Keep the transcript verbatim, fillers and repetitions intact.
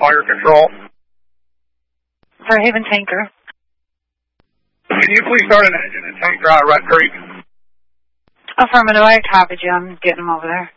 fire control. Fairhaven Tanker. Can you please start an engine and tanker out of Red Creek? Affirmative, I copied you. I'm getting them over there.